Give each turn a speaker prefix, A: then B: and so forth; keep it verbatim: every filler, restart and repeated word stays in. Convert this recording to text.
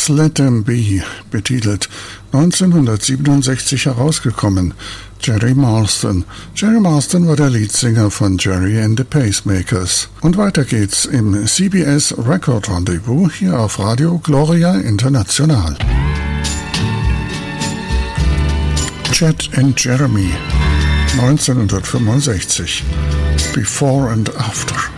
A: Just Let Them Be betitelt, neunzehnhundertsiebenundsechzig herausgekommen. Jerry Marsden. Jerry Marsden war der Leadsänger von Jerry and the Pacemakers. Und weiter geht's im C B S Record Rendezvous hier auf Radio Gloria International. Chet and Jeremy, neunzehnhundertfünfundsechzig. Before and After.